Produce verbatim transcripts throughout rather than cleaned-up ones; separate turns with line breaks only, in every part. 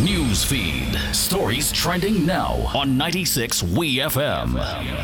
News feed. Stories trending now on ninety-six W E F M.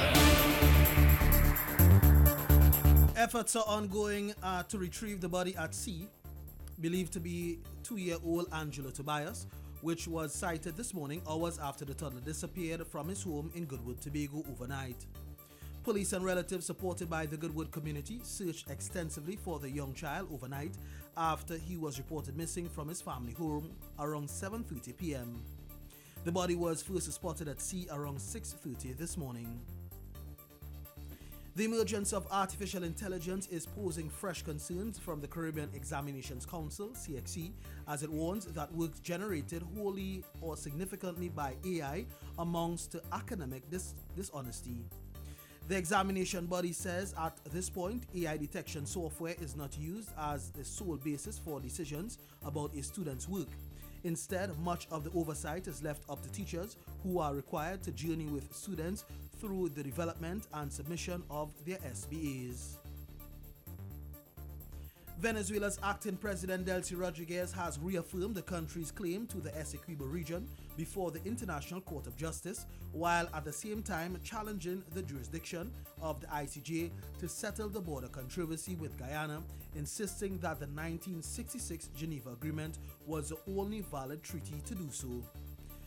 Efforts are ongoing uh, to retrieve the body at sea, believed to be two-year-old Angelo Tobias, which was sighted this morning hours after the toddler disappeared from his home in Goodwood, Tobago overnight. Police and relatives supported by the Goodwood community searched extensively for the young child overnight after he was reported missing from his family home around seven thirty p.m. The body was first spotted at sea around six thirty this morning. The emergence of artificial intelligence is posing fresh concerns from the Caribbean Examinations Council, C X C, as it warns that work generated wholly or significantly by A I amounts to academic dis- dishonesty. The examination body says at this point, A I detection software is not used as the sole basis for decisions about a student's work. Instead, much of the oversight is left up to teachers, who are required to journey with students through the development and submission of their S B As. Venezuela's acting president Delcy Rodriguez has reaffirmed the country's claim to the Essequibo region before the International Court of Justice, while at the same time challenging the jurisdiction of the I C J to settle the border controversy with Guyana, insisting that the nineteen sixty-six Geneva Agreement was the only valid treaty to do so.